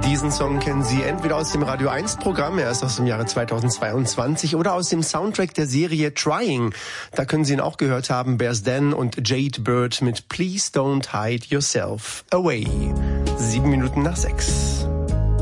Diesen Song kennen Sie entweder aus dem Radio 1 Programm, er ist aus dem Jahre 2022, oder aus dem Soundtrack der Serie Trying. Da können Sie ihn auch gehört haben, Bears Dan und Jade Bird mit Please Don't Hide Yourself Away. 7 Minuten nach 6.